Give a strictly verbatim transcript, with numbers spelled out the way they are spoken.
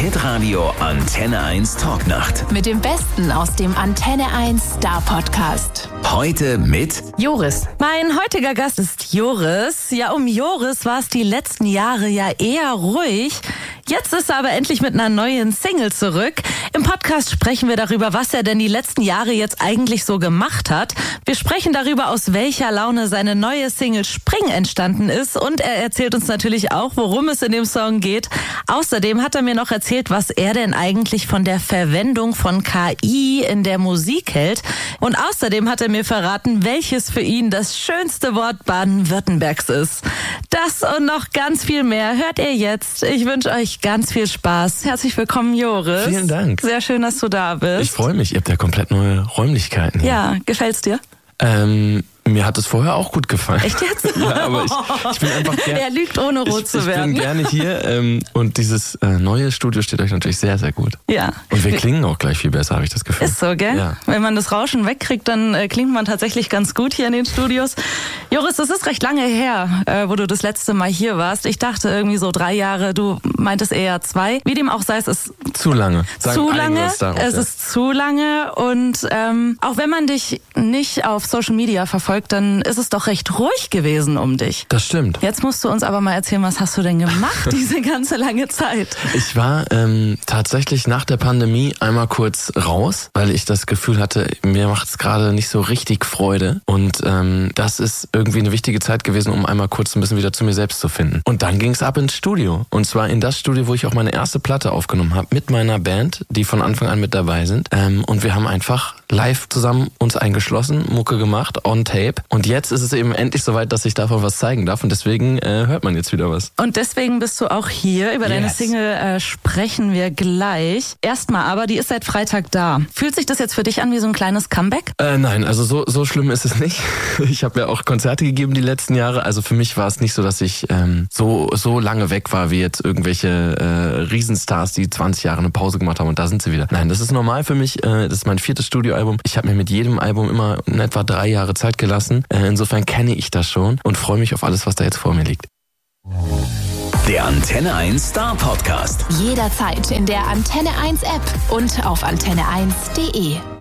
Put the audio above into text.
Hitradio Antenne eins Talknacht. Mit dem Besten aus dem Antenne eins Star Podcast. Heute mit Joris. Mein heutiger Gast ist Joris. Ja, um Joris war es die letzten Jahre ja eher ruhig. Jetzt ist er aber endlich mit einer neuen Single zurück. Im Podcast sprechen wir darüber, was er denn die letzten Jahre jetzt eigentlich so gemacht hat. Wir sprechen darüber, aus welcher Laune seine neue Single Spring entstanden ist. Und er erzählt uns natürlich auch, worum es in dem Song geht. Außerdem hat er mir noch erzählt, was er denn eigentlich von der Verwendung von K I in der Musik hält. Und außerdem hat er mir verraten, welches für ihn das schönste Wort Baden-Württembergs ist. Das und noch ganz viel mehr hört ihr jetzt. Ich wünsche euch ganz viel Spaß. Herzlich willkommen, Joris. Vielen Dank. Sehr schön, dass du da bist. Ich freue mich. Ihr habt ja komplett neue Räumlichkeiten hier. Ja, gefällt's dir? Ähm, mir hat es vorher auch gut gefallen. Echt jetzt? Ja, aber ich, ich bin einfach gerne. Er lügt, ohne rot ich, zu werden. Ich bin gerne hier ähm, und dieses äh, neue Studio steht euch natürlich sehr, sehr gut. Ja. Und wir klingen auch gleich viel besser, habe ich das Gefühl. Ist so, gell? Ja. Wenn man das Rauschen wegkriegt, dann äh, klingt man tatsächlich ganz gut hier in den Studios. Joris, das ist recht lange her, äh, wo du das letzte Mal hier warst. Ich dachte irgendwie so drei Jahre, du meintest eher zwei. Wie dem auch sei, es ist zu lange. Sagen zu lange. Darauf, es ja. ist zu lange und ähm, auch wenn man dich nicht auf Social Media verfolgt, dann ist es doch recht ruhig gewesen um dich. Das stimmt. Jetzt musst du uns aber mal erzählen, was hast du denn gemacht diese ganze lange Zeit? Ich war ähm, tatsächlich nach der Pandemie einmal kurz raus, weil ich das Gefühl hatte, mir macht es gerade nicht so richtig Freude. Und ähm, das ist irgendwie eine wichtige Zeit gewesen, um einmal kurz ein bisschen wieder zu mir selbst zu finden. Und dann ging es ab ins Studio. Und zwar in das Studio, wo ich auch meine erste Platte aufgenommen habe, mit meiner Band, die von Anfang an mit dabei sind. Ähm, und wir haben einfach live zusammen uns eingeschlossen, Mucke gemacht, on tape. Und jetzt ist es eben endlich soweit, dass ich davon was zeigen darf. Und deswegen äh, hört man jetzt wieder was. Und deswegen bist du auch hier. Über deine Yes. Single äh, sprechen wir gleich. Erstmal aber, die ist seit Freitag da. Fühlt sich das jetzt für dich an wie so ein kleines Comeback? Äh, nein, also so so schlimm ist es nicht. Ich habe ja auch Konzerte gegeben die letzten Jahre. Also für mich war es nicht so, dass ich ähm, so so lange weg war wie jetzt irgendwelche äh, Riesenstars, die zwanzig Jahre eine Pause gemacht haben und da sind sie wieder. Nein, das ist normal für mich. Äh, das ist mein viertes Studioalbum. Ich habe mir mit jedem Album immer in etwa drei Jahre Zeit gelassen. Äh, insofern kenne ich das schon und freue mich auf alles, was da jetzt vor mir liegt. der Antenne eins Star Podcast. Jederzeit in der Antenne eins App und auf antenne eins punkt de.